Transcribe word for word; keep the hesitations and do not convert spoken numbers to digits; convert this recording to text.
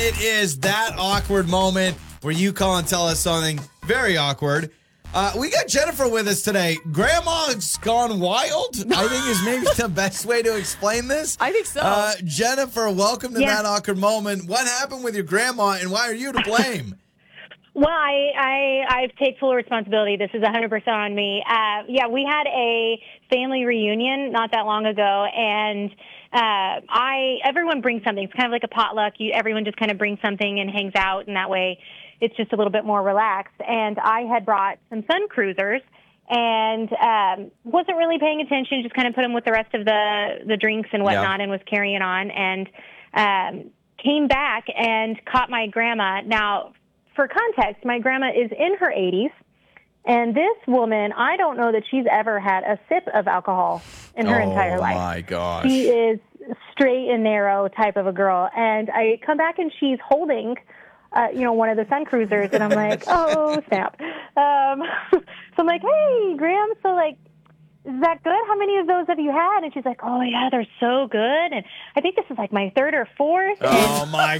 It is that awkward moment where you call and tell us something very awkward. Uh, we got Jennifer with us today. Grandma's gone wild, I think is maybe the best way to explain this. I think so. Uh, Jennifer, welcome to Yeah. that awkward moment. What happened with your grandma, and why are you to blame? Well, I, I, I take full responsibility. This is one hundred percent on me. Uh, yeah, we had a family reunion not that long ago, and uh, I everyone brings something. It's kind of like a potluck. You, everyone just kind of brings something and hangs out, and that way it's just a little bit more relaxed. And I had brought some Sun Cruisers and um, wasn't really paying attention, just kind of put them with the rest of the, the drinks and whatnot Yeah. and was carrying on, and um, came back and caught my grandma. Now, for context, my grandma is in her eighties, and this woman, I don't know that she's ever had a sip of alcohol in her entire life. Oh, my gosh. She is straight and narrow type of a girl. And I come back and she's holding, uh, you know, one of the Sun Cruisers, and I'm like, oh, snap. Um, so I'm like, hey, Graham, so, like, is that good? How many of those have you had? And she's like, oh, yeah, they're so good. And I think this is, like, my third or fourth. Oh, my